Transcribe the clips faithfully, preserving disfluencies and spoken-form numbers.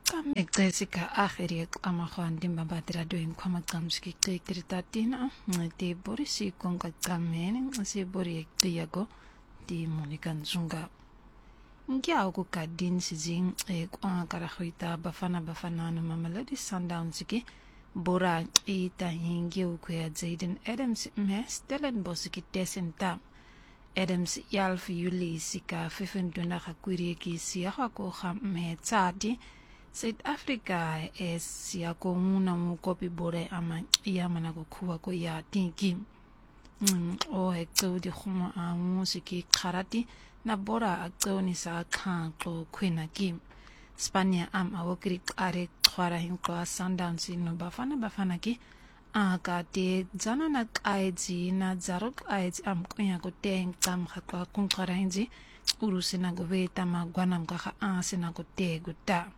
qam ecesika akhiri qamakhwan dimbabatira doing kwama qamski qeqiritatina ngati borisi konga qamene ngasi bori eqiyago di Monica Nzunga ngia ku kadin sizing e kwa karakhita bafana bafana no Mamelodi Sundowns ki bora ita hingi ku ya Jaden Adams me Stellenbosch ki tesenta Adams yalf yuli sika fifenduna kakwiri ki siya ko khame tsati South Africa es ya ko una mu kopi bore ama ya mana ko kuwa ko ya tinki mm o ekto di khuma a musiki kharati na bora akto ni sa khan ko kwena kim Spania am awokri are khwara hin ko Sundowns no bafana bafana ki aka te jana na kaiji na zarok aiji am kunya ko teng tam khakwa kun kharainji urusina go veta ma gwanam ka kha asina ko te guta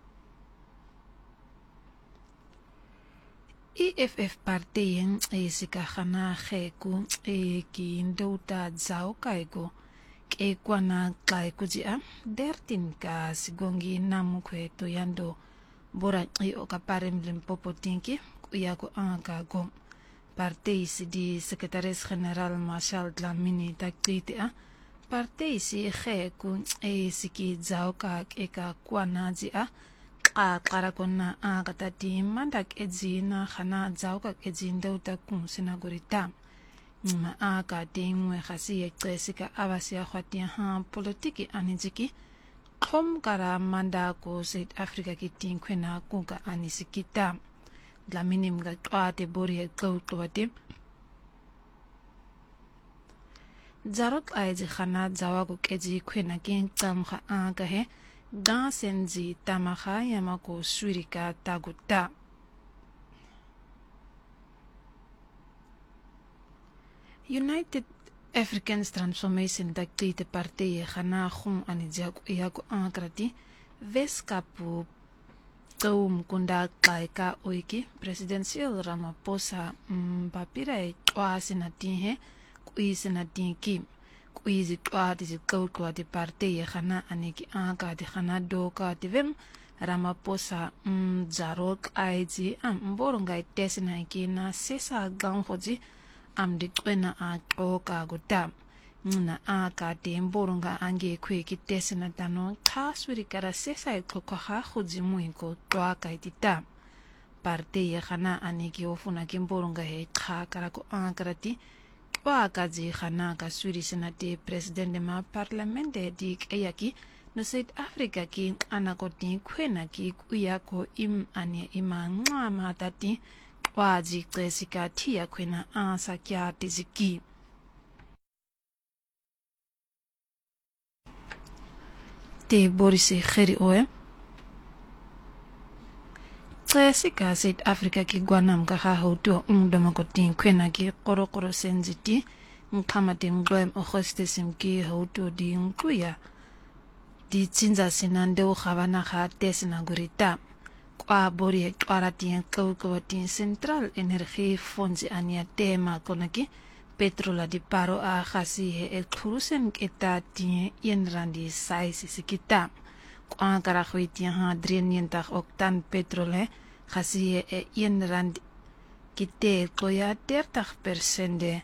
E F F parteien esika khana kheku e ki ndouta zao kaiko ke kwana kai kujia dertin ka sigongi namu kweto yando bora i okaparem limpopo tinki ya ko anga go parteis di secretaris general Marshal Dlamini taktite a parteis e kheku e siki zao ka ke ka kwana ji a a qara kona a kata ti mandak edzina khana zauka edzindo ta kun sinagorita ma a ka tingwe khasi eqesika abasia khwati ha politiki anijiki khom kara manda ko South Africa ki tinkhwena kuka anisikita Dlamini mga qate bori eqawqwati zarok aizi khana zawa ko keji khwena kin tsamkha a ka he ga senzi tamakha yamako surika taguta United African Transformation Taktite Partije khana khum anijak yaku ankrati veskapu Tom kunda kaika oiki presidential Ramaphosa papira e twasina tinhe kuisina tinki kuizi twati zikawtwa di partije khana aniki anka di khana doka tivem Ramaphosa mzarok aiji am boronga itesina ikina sesa ganghoji am di twena a toka guta nguna aka te mboronga ange kwe kitesina tano khaswiri kara sesa ikoko kha khuji muinko twaka itita partije khana aniki ofuna kimboronga he kha kara ko ankrati wakazi khana ka suri senate president ma parliament di kayaki no South Africa ki anakoti khwena ki kuya ko im ane ima ngama tati wazi qesika thia khwena asa kya tiziki te borisi kheri oe qesika South Africa ki gwanam ka ha hoto undoma ko tin khwena ki qoro qoro senziti nkamati ngwem okhestesim ki hoto di nkuya di tsinza sinande o khabana kha tesina gurita kwa bori kwarati ko tin Central Energy Funds ania tema konaki petrola di paro a khasi he e khurusen eta ti yenrandi size sikita kwa kara khwiti ha drenyentak oktan petrole khasi e yenrandi kite koya thirty percent de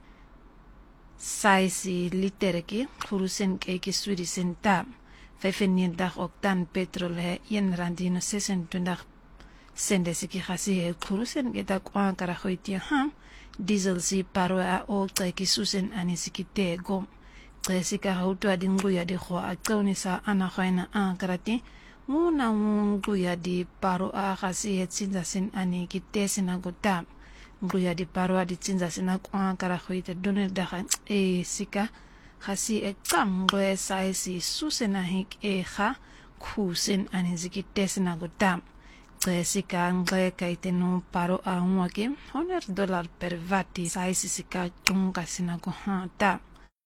size litereki khurusen ke ki suri senta fifenyentak oktan petrole yenrandi no sesentunda sende siki khasi e khurusen eta kwa kara khwiti ha diesel si paro a o ki susen anisikite go qesika hautu adingu ya di kho aqoni sa ana khaina a karati muna mungu ya di paro a khasi etsinza sin ani kitesina gota ngu ya di paro di tsinza sina kwa kara khoite donel da khan e sika khasi e kam go sai si susena hik e kha khusen anisikitesina gota Jessica ngwe kaitenu paro a umwake one hundred dollars per vati saisi sika chunga sinago hata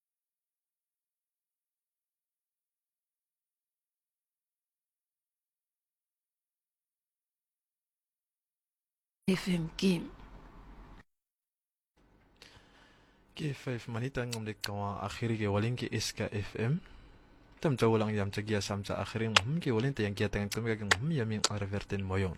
F M ki K five manita ngom de kawa akhiri ke waling ke S K F M tam jawalang yam jagia samja akhirin hum ke walin ta yang kia tangan kami kagin hum yamin reverten moyon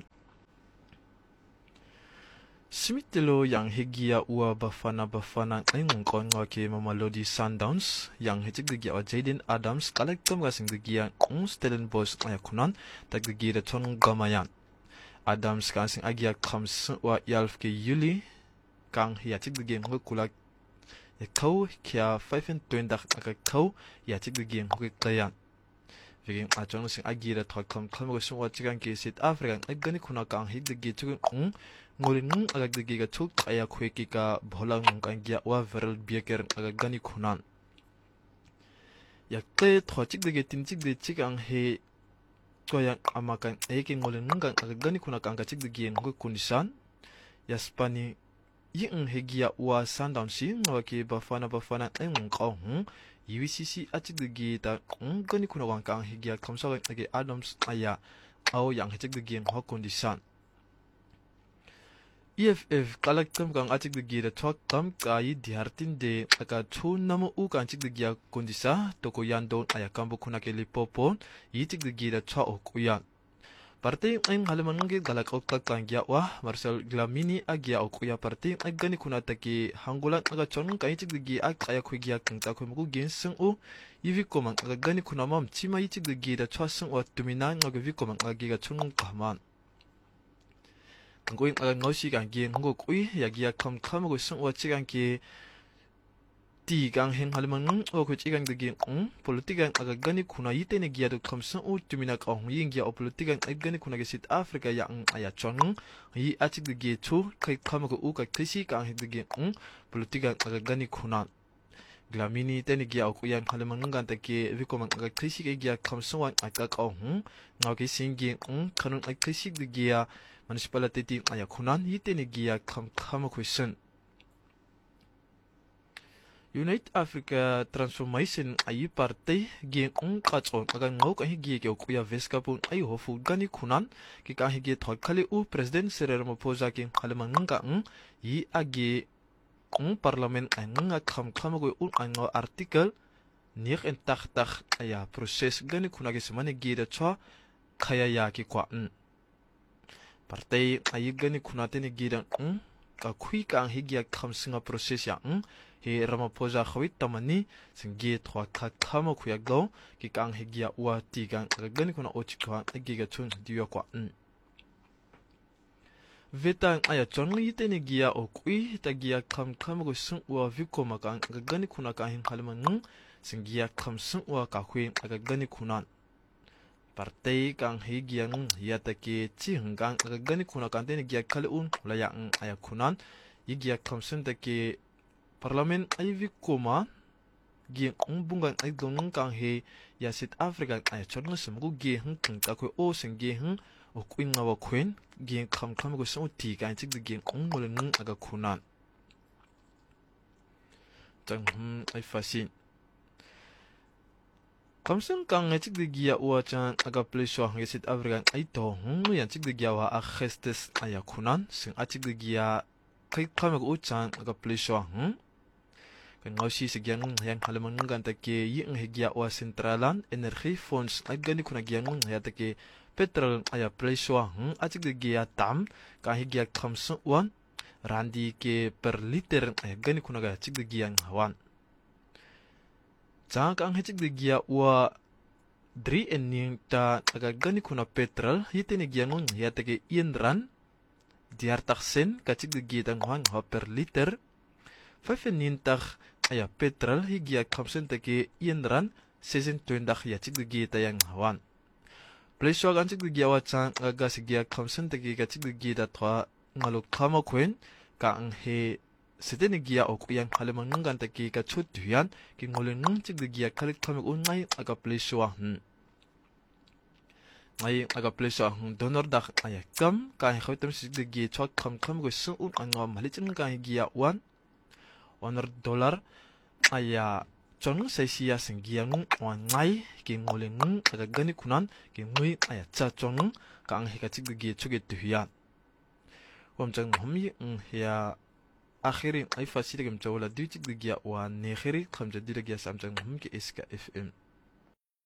Simitelo yang hegia ua bafana bafana ngung kon ngake Mamelodi Sundowns yang hejik de gia Jaden Adams kalektom gasing de gia ng Stellenbosch ayakunan tag de gia ton gamayan Adams kasing agia comes wa yalf ke Yuli kang ya chik de gia kulak ya kau kia twenty-five aka kau ya chik de gia klayan Viging achong sing agira thakam khamgo sungwa chigang ke South Africa agani khuna kang hik de gia chung ngurin ngung agak de giga chuk aya khweki ka bholang ngung kang gya wa viral beker agak gani khunan yakte thochik de ge tinchik de chikang he koyang amakan eke ngurin ngung kang agak gani khuna kang ka chik de gi ngu kunisan yaspani yin he gya wa sundown si ngawaki bafana bafana ngung qaw hu U C C achik de gi ta ngung gani khuna wang kang he gya khamsa ge Adams aya aw yang he chik de gi ngu kunisan E F F kalaktam kang achik de gira thok kam kai dihartin de aka thu namu u kan chik de gya kondisa toko yando aya kambu khuna ke lipopo yichik de gira thwa okuya parte ang halaman nge galak ok kang gya wa Marcel Glamini agya okuya parte agani khuna taki hangulan aga chon kai chik de gi ak aya khu gya kang ta khu mu gen sung u yivi komang aga gani khuna mam chima yichik de gira thwa sung wa tumina ngaga vi komang agi ga chung kaman Ngoing aga ngosi kang gi ngo kui yagia kam kam go sung wa chigang ki ti gang heng halman o ko chigang de gi um politika aga gani khuna yite ne gia do kam sung u tumina ka hong ying gia o politika aga gani khuna ge South Africa ya ang aya chong yi achik de gi chu kai kam go u ka krisi kang he de gi um politika aga gani khuna Glamini teni gia o yang halman ngan ta ke vikomang aga krisi ge gia kam sung wa aka ka hong ngaw ke singi um kanun aga krisi de gia municipality aya khunan yitene gia kham kham question United Africa Transformation ayi party gi ung qachon aga ngau ka gi ge ku ya veskapun ayi hofu gani khunan ki ka gi thok khali u president Cyril Ramaphosa ki khalman nga ng yi agi ung parliament ang kham kham go un ang article nir en takh takh aya process gani khunagi semane gi da chwa khaya ya ki kwa Partai ayi gani khunatene gidan um ka khui kang higia khamsinga process ya um he Ramaphosa khawit tamani singi thwa kha khamo khuya go ki kang higia wa ti kang gani khuna ochikwa giga chun diwa kwa um Vetang aya chongi tene gia o kui ta gia kham kham go sung wa vikoma kang gani khuna ka hin khalman singia kham sung wa ka khui aga gani khunan Partai kang higiang yatake chi hanggang agani kuna kantene gia khalun layang aya kunan igia kamsen take parliament ayvi koma gi umbungan ay donung kang he ya South Africa ay chornga semgu gi hang kang ta ko o senge hang o kuin ngawa kwen gi kham kham go so ti kan chik gi ungmoleng aga kunan tang hum ay fasin Kamsen kang ngechik de gia uwa chan aga plesho hangi South Africa ay to hungu yan chik de gia wa a gestes aya kunan sing achik de gia kai kamag u chan aga plesho hung kan ngausi se gia ngung yang halaman ngan ta ke yi ng gia uwa Centralan Energy Funds ay gani kuna gia ngung ya ta ke petrol aya plesho hung achik de gia tam ka hi gia kamsen wan randi ke per liter ay gani kuna ga chik de gia hawan Jang kang hecik de gia wa dri ening ta aga gani kuna petrol hitene gia ngung ya take inran diartak sen kacik de gia tang hang ha per liter five nintag aya petrol hi gia kamsen take inran season twendak ya cik de gia tayang hawan Plesho kan cik de gia wa chang aga si gia kamsen take kacik de gia da thwa ngaluk khama kwen kang he Setene gia o kuyang halamang ngan ta ki ka chut duyan ki ngoleng nung chik de gia khalik thamik un ngai aga pleswa hm ngai aga pleswa hm donor dak aya kam ka khotem sik de gia chok kham kham go su un anga malichin ka gia wan honor dollar aya chong sai sia sing gia ngung wan ngai ki ngoleng nung aga gani kunan ki ngui aya cha chong ka ang hika chik de gia chuge duyan wam chang hmi ya akhirin ay fasile kem chawla duchik de gia wa nekhiri khamja dire gia samchang hum ke iska F M